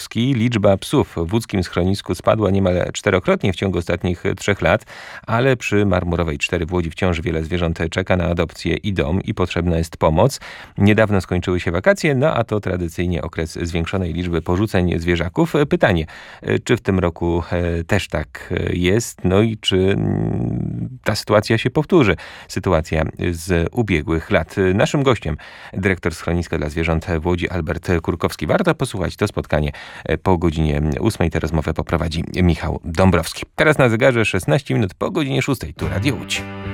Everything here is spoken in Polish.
Kurkowski. Liczba psów w łódzkim schronisku spadła niemal czterokrotnie w ciągu ostatnich 3 lat, ale przy Marmurowej 4 w Łodzi wciąż wiele zwierząt czeka na adopcję i dom i potrzebna jest pomoc. Niedawno skończyły się wakacje, a to tradycyjnie okres zwiększonej liczby porzuceń zwierzaków. Pytanie, czy w tym roku też tak jest? No i czy ta sytuacja się powtórzy? Sytuacja z ubiegłych lat. Naszym gościem dyrektor schroniska dla zwierząt w Łodzi Albert Kurkowski. Warto posłuchać to spotkanie po godzinie 8. Tę rozmowę poprowadzi Michał Dąbrowski. Teraz na zegarze 16 minut po godzinie 6. Tu Radio Łódź.